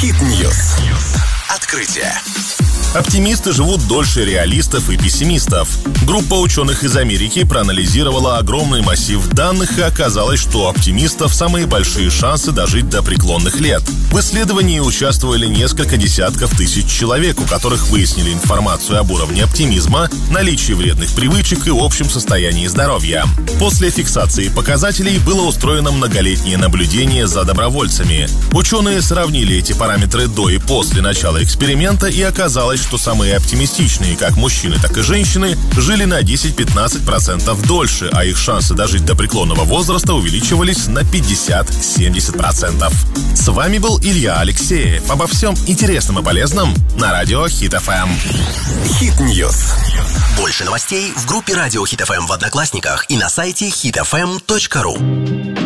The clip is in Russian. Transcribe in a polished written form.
Хит-ньюс. Открытие. Оптимисты живут дольше реалистов и пессимистов. Группа ученых из Америки проанализировала огромный массив данных, и оказалось, что у оптимистов самые большие шансы дожить до преклонных лет. В исследовании участвовали несколько десятков тысяч человек, у которых выяснили информацию об уровне оптимизма, наличии вредных привычек и общем состоянии здоровья. После фиксации показателей было устроено многолетнее наблюдение за добровольцами. Ученые сравнили эти параметры до и после начала эксперимента, и оказалось, что самые оптимистичные, как мужчины, так и женщины, жили на 10-15% дольше, а их шансы дожить до преклонного возраста увеличивались на 50-70%. С вами был Илья Алексеев. Обо всем интересном и полезном на радио Хит ФМ. Хит-ньюс. Больше новостей в группе Радио Хит ФМ в Одноклассниках и на сайте hitfm.ru.